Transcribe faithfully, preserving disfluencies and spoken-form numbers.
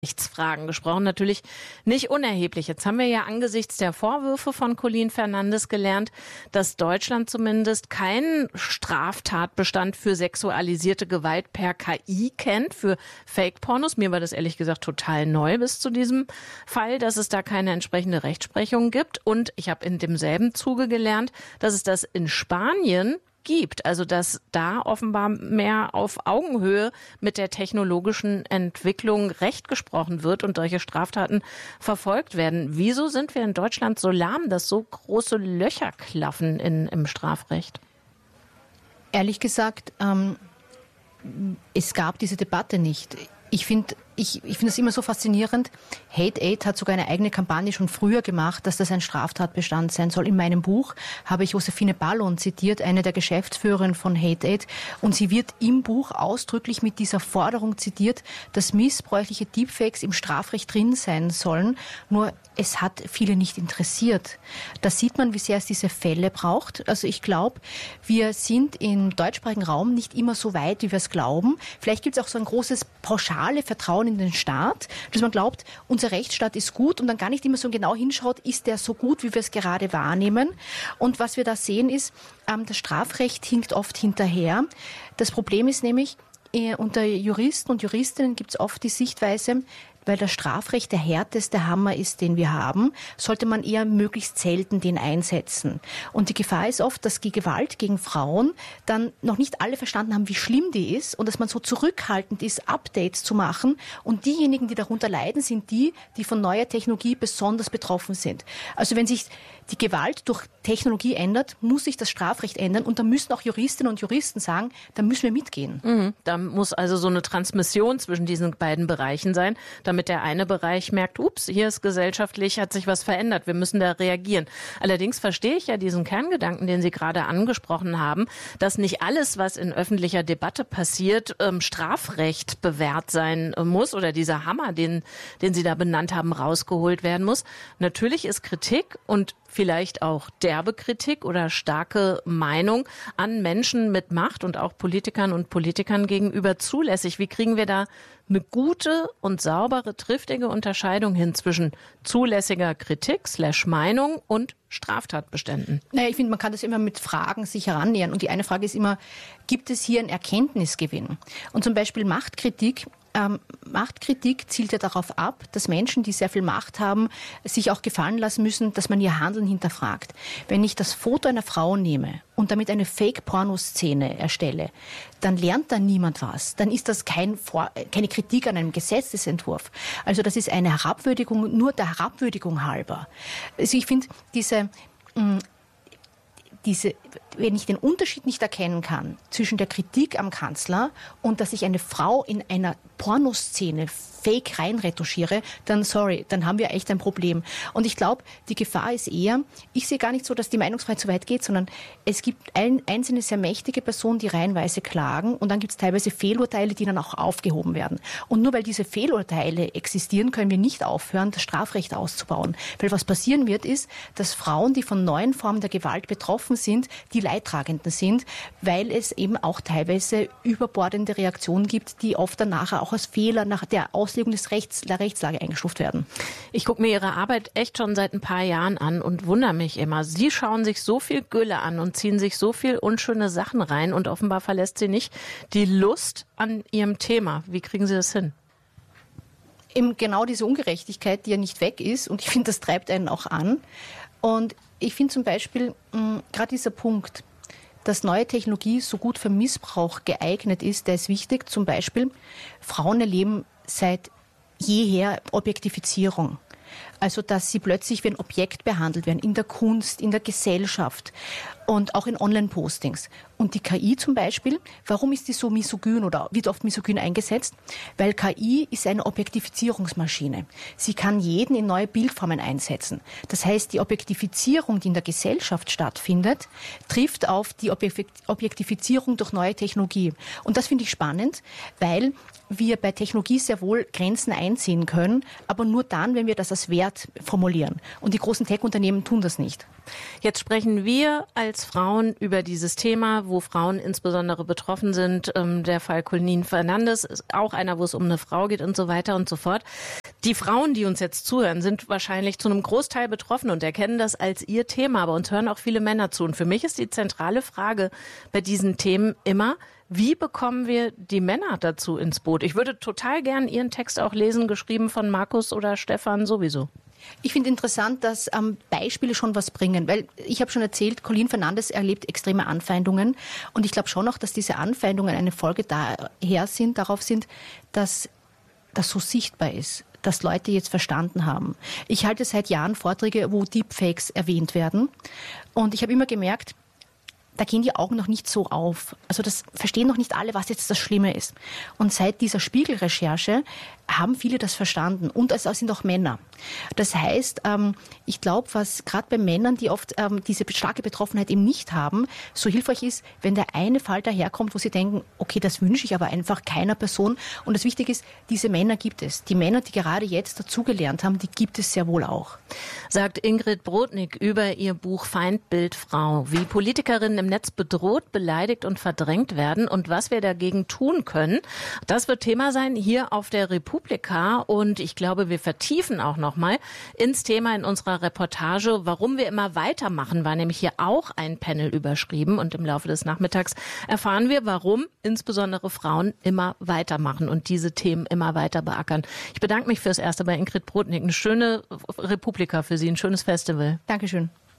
Rechtsfragen gesprochen, natürlich nicht unerheblich. Jetzt haben wir ja angesichts der Vorwürfe von Colin Fernandes gelernt, dass Deutschland zumindest keinen Straftatbestand für sexualisierte Gewalt per K I kennt, für Fake-Pornos. Mir war das ehrlich gesagt total neu bis zu diesem Fall, dass es da keine entsprechende Rechtsprechung gibt. Und ich habe in demselben Zuge gelernt, dass es das in Spanien gibt, also dass da offenbar mehr auf Augenhöhe mit der technologischen Entwicklung Recht gesprochen wird und solche Straftaten verfolgt werden. Wieso sind wir in Deutschland so lahm, dass so große Löcher klaffen in, im Strafrecht? Ehrlich gesagt, ähm, es gab diese Debatte nicht. Ich finde ich, ich finde es immer so faszinierend. Hate Aid hat sogar eine eigene Kampagne schon früher gemacht, dass das ein Straftatbestand sein soll. In meinem Buch habe ich Josephine Ballon zitiert, eine der Geschäftsführerinnen von Hate Aid. Und sie wird im Buch ausdrücklich mit dieser Forderung zitiert, dass missbräuchliche Deepfakes im Strafrecht drin sein sollen. Nur es hat viele nicht interessiert. Da sieht man, wie sehr es diese Fälle braucht. Also ich glaube, wir sind im deutschsprachigen Raum nicht immer so weit, wie wir es glauben. Vielleicht gibt es auch so ein großes pauschale Vertrauen in den Staat, dass man glaubt, unser Rechtsstaat ist gut und dann gar nicht immer so genau hinschaut, ist der so gut, wie wir es gerade wahrnehmen. Und was wir da sehen ist, ähm, das Strafrecht hinkt oft hinterher. Das Problem ist nämlich, äh, unter Juristen und Juristinnen gibt es oft die Sichtweise, weil das Strafrecht der härteste Hammer ist, den wir haben, sollte man eher möglichst selten den einsetzen. Und die Gefahr ist oft, dass die Gewalt gegen Frauen dann noch nicht alle verstanden haben, wie schlimm die ist und dass man so zurückhaltend ist, Updates zu machen. Und diejenigen, die darunter leiden, sind die, die von neuer Technologie besonders betroffen sind. Also wenn sich die Gewalt durch Technologie ändert, muss sich das Strafrecht ändern. Und da müssen auch Juristinnen und Juristen sagen, da müssen wir mitgehen. Mhm, da muss also so eine Transmission zwischen diesen beiden Bereichen sein, damit der eine Bereich merkt, ups, hier ist gesellschaftlich, hat sich was verändert, wir müssen da reagieren. Allerdings verstehe ich ja diesen Kerngedanken, den Sie gerade angesprochen haben, dass nicht alles, was in öffentlicher Debatte passiert, ähm, Strafrecht bewährt sein muss oder dieser Hammer, den, den Sie da benannt haben, rausgeholt werden muss. Natürlich ist Kritik und vielleicht auch derbe Kritik oder starke Meinung an Menschen mit Macht und auch Politikern und Politikern gegenüber zulässig. Wie kriegen wir da eine gute und saubere, triftige Unterscheidung hin zwischen zulässiger Kritik slash Meinung und Straftatbeständen? Naja, ich finde, man kann das immer mit Fragen sich herannähern. Und die eine Frage ist immer, gibt es hier einen Erkenntnisgewinn? Und zum Beispiel Machtkritik. Ähm, Machtkritik zielt ja darauf ab, dass Menschen, die sehr viel Macht haben, sich auch gefallen lassen müssen, dass man ihr Handeln hinterfragt. Wenn ich das Foto einer Frau nehme und damit eine Fake-Porno-Szene erstelle, dann lernt da niemand was. Dann ist das kein Vor- keine Kritik an einem Gesetzesentwurf. Also das ist eine Herabwürdigung, nur der Herabwürdigung halber. Also ich finde, diese... Mh, Diese, wenn ich den Unterschied nicht erkennen kann zwischen der Kritik am Kanzler und dass ich eine Frau in einer Pornoszene fake reinretuschiere, dann sorry, dann haben wir echt ein Problem. Und ich glaube, die Gefahr ist eher, ich sehe gar nicht so, dass die Meinungsfreiheit so weit geht, sondern es gibt ein, einzelne sehr mächtige Personen, die reihenweise klagen und dann gibt es teilweise Fehlurteile, die dann auch aufgehoben werden. Und nur weil diese Fehlurteile existieren, können wir nicht aufhören, das Strafrecht auszubauen. Weil was passieren wird, ist, dass Frauen, die von neuen Formen der Gewalt betroffen sind, die Leidtragenden sind, weil es eben auch teilweise überbordende Reaktionen gibt, die oft dann nachher auch als Fehler nach der Auslegung des Rechts, der Rechtslage eingestuft werden. Ich gucke mir Ihre Arbeit echt schon seit ein paar Jahren an und wundere mich immer. Sie schauen sich so viel Gülle an und ziehen sich so viel unschöne Sachen rein und offenbar verlässt Sie nicht die Lust an Ihrem Thema. Wie kriegen Sie das hin? Eben genau diese Ungerechtigkeit, die ja nicht weg ist und ich finde, das treibt einen auch an. Und ich finde zum Beispiel gerade dieser Punkt, dass neue Technologie so gut für Missbrauch geeignet ist, der ist wichtig. Zum Beispiel, Frauen erleben seit jeher Objektifizierung. Also, dass sie plötzlich wie ein Objekt behandelt werden, in der Kunst, in der Gesellschaft und auch in Online-Postings. Und die K I zum Beispiel, warum ist die so misogyn oder wird oft misogyn eingesetzt? Weil K I ist eine Objektifizierungsmaschine. Sie kann jeden in neue Bildformen einsetzen. Das heißt, die Objektifizierung, die in der Gesellschaft stattfindet, trifft auf die Objektifizierung durch neue Technologie. Und das finde ich spannend, weil wir bei Technologie sehr wohl Grenzen einziehen können, aber nur dann, wenn wir das als Wert formulieren. Und die großen Tech-Unternehmen tun das nicht. Jetzt sprechen wir als Netz Frauen über dieses Thema, wo Frauen insbesondere betroffen sind. Ähm, der Fall Colleen Fernandes ist auch einer, wo es um eine Frau geht und so weiter und so fort. Die Frauen, die uns jetzt zuhören, sind wahrscheinlich zu einem Großteil betroffen und erkennen das als ihr Thema. Aber uns hören auch viele Männer zu. Und für mich ist die zentrale Frage bei diesen Themen immer, wie bekommen wir die Männer dazu ins Boot? Ich würde total gern Ihren Text auch lesen, geschrieben von Markus oder Stefan sowieso. Ich finde interessant, dass ähm, Beispiele schon was bringen, weil ich habe schon erzählt, Colleen Fernandes erlebt extreme Anfeindungen und ich glaube schon auch, dass diese Anfeindungen eine Folge daher sind, darauf sind, dass das so sichtbar ist, dass Leute jetzt verstanden haben. Ich halte seit Jahren Vorträge, wo Deepfakes erwähnt werden und ich habe immer gemerkt, da gehen die Augen noch nicht so auf. Also das verstehen noch nicht alle, was jetzt das Schlimme ist. Und seit dieser Spiegel-Recherche haben viele das verstanden. Und es sind auch Männer. Das heißt, ähm, ich glaube, was gerade bei Männern, die oft ähm, diese starke Betroffenheit eben nicht haben, so hilfreich ist, wenn der eine Fall daherkommt, wo sie denken, okay, das wünsche ich aber einfach keiner Person. Und das Wichtige ist, diese Männer gibt es. Die Männer, die gerade jetzt dazugelernt haben, die gibt es sehr wohl auch. Sagt Ingrid Brodnik über ihr Buch Feindbild Frau, wie Politikerinnen im Netz bedroht, beleidigt und verdrängt werden und was wir dagegen tun können. Das wird Thema sein hier auf der Republika und ich glaube, wir vertiefen auch nochmal ins Thema in unserer Reportage, warum wir immer weitermachen, war nämlich hier auch ein Panel überschrieben und im Laufe des Nachmittags erfahren wir, warum insbesondere Frauen immer weitermachen und diese Themen immer weiter beackern. Ich bedanke mich fürs Erste bei Ingrid Brodnik. Eine schöne Republika für Sie, ein schönes Festival. Dankeschön.